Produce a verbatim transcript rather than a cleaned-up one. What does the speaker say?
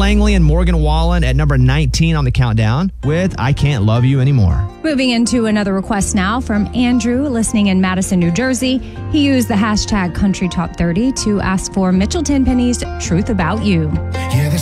Langley and Morgan Wallen at number nineteen on the countdown with I Can't Love You Anymore. Moving into another request now from Andrew, listening in Madison, New Jersey. He used the hashtag Country Top thirty to ask for Mitchell Tenpenny's Truth About You. Yeah,